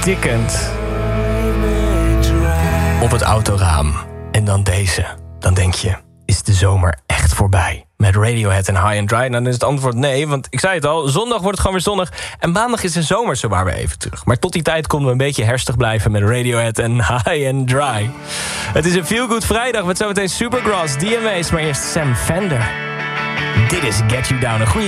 tikkend op het autoraam. En dan deze. Dan denk je, is de zomer echt voorbij? Met Radiohead en High and Dry. Dan is het antwoord nee, want ik zei het al, zondag wordt het gewoon weer zonnig. En maandag is de zomer zowaar weer even terug. Maar tot die tijd konden we een beetje herstig blijven met Radiohead en High and Dry. Het is een Feel Good vrijdag met zometeen Supergrass, DMA's, maar eerst Sam Fender. Dit is Get You Down, een goede